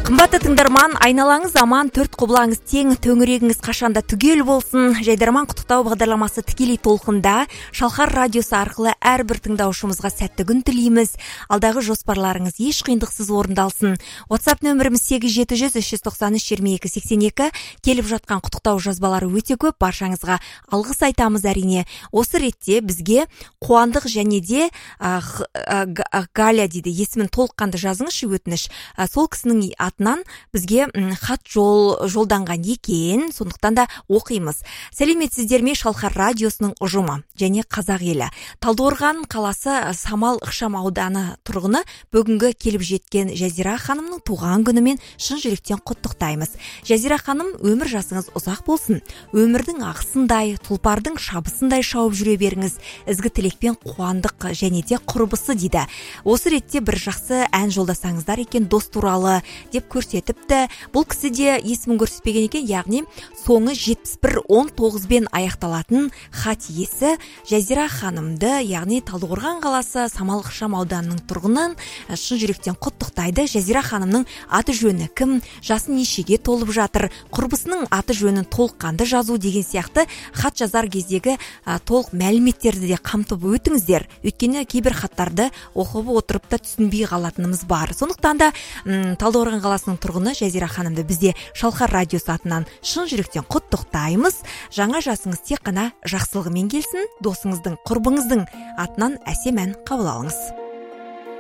Қымбатты тыңдарман, айналаңыз аман, төрт құбылаңыз тең, төңірегіңіз қашанда түгел болсын. Жайдарман құттықтау бағдарламасы тікелей толқында. Шалқар радиосы арқылы әрбір тыңдаушымызға сәтті күн тілейміз. Алдағы жоспарларыңыз еш қиындықсыз орындалсын. WhatsApp нөміріміз 870-393-2282. Келіп жатқан құттықтау жазбалары өте көп, баршаңызға алғыс айтамыз әрине. Осы ретте бізге Қуандық және де Галя дейді, есімін толыққанды жазыңызшы өтініш. Сол кісінің атынан бізге хат жолданған екен, сондықтан да оқимыз. Сәлеметсіздер ме, Шалқар радиосының ұжымы және қазақ елі. Талдықорған қаласы Самал ықшам ауданы тұрғыны бүгінгі келіп жеткен Жазира ханымның туған күнімен шын жүректен құттықтаймыз. Жазира ханым, өмір жасыңыз ұзақ болсын. Өмірдің ақсындай, тұлпардың шабысындай шауып жүре беріңіз. Ізгі тілекпен Қуандық және де құрбысы дейді. Осы ретте бір жақсы ән жолдасаңыздар екен, дос туралы деп көрсетіпті. Бұл кісі де есімін көрсетпеген екен, яғни соңы 71-19 аяқталатын хат иесі Жазира ханымды, яғни Талдықорған қаласы Самал ықшам ауданының тұрғынын шын жүректен құттықтайды. Жазира ханымның аты жөні кім, жасы нешеге толып жатыр, құрбысының аты жөнін толыққанды жазу деген сияқты хат жазар кездегі толық мәліметтерді де қамтып өтіңіздер. Өйткені кейбір хаттарды оқып отырып та түсінбей қалатынымыз бар. Сондықтан да Талдықорған қаласының тұрғыны Жазира ханымды бізде Шалқар радиосы атынан шын жүректен құттықтаймыз. Жаңа жасыңыз тек қана жақсылығымен келсін. Досыңыздың, құрбыңыздың атынан әсем ән қабыл алыңыз.